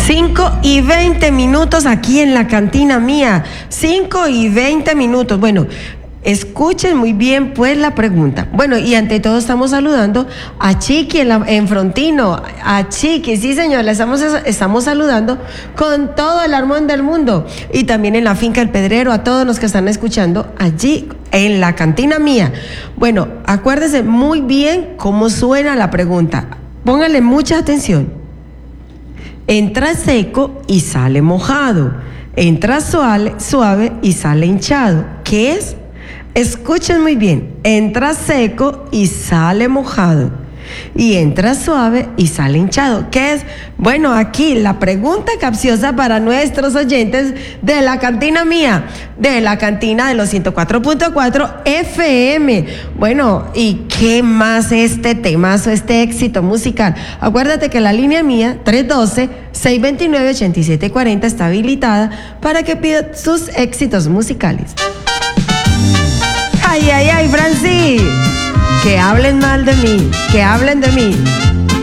5:20 aquí en la cantina mía. 5:20. Bueno, escuchen muy bien pues la pregunta. Bueno, y ante todo estamos saludando a Chiqui en Frontino. A Chiqui, sí señor, la estamos saludando con todo el armón del mundo. Y también en la finca El Pedrero, a todos los que están escuchando allí en la cantina mía. Bueno, acuérdese muy bien cómo suena la pregunta. Póngale mucha atención. Entra seco y sale mojado. Entra suave y sale hinchado. ¿Qué es? Escuchen muy bien. Entra seco y sale mojado. Y entra suave y sale hinchado. ¿Qué es? Bueno, aquí la pregunta capciosa para nuestros oyentes de la cantina mía, de la cantina de los 104.4 FM. Bueno, ¿y qué más este temazo, este éxito musical? Acuérdate que la línea mía, 312-629-8740, está habilitada para que pidas sus éxitos musicales. Ay, Francis. Que hablen mal de mí, que hablen de mí.